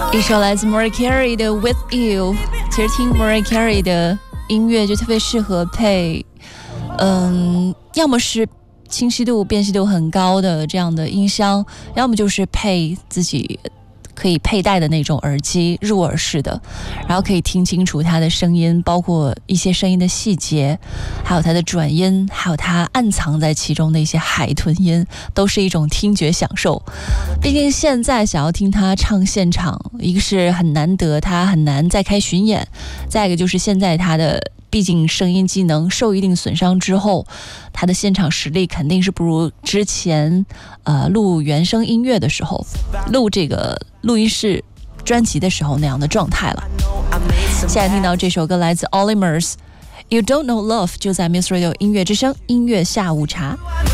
一首来自 Mariah Carey 的 With You。 其实听 Mariah Carey 的音乐就特别适合配要么是清晰度辨识度很高的这样的音箱，要么就是配自己可以佩戴的那种耳机，入耳式的，然后可以听清楚它的声音，包括一些声音的细节，还有它的转音，还有它暗藏在其中的一些海豚音，都是一种听觉享受。毕竟现在想要听他唱现场，一个是很难得，他很难再开巡演，再一个就是现在他的毕竟声音机能受一定损伤之后，他的现场实力肯定是不如之前录原声音乐的时候，录这个录音室专辑的时候那样的状态了。现在听到这首歌来自 Olimers You Don't Know Love， 就在 Muse Radio 音乐之声音乐下午茶。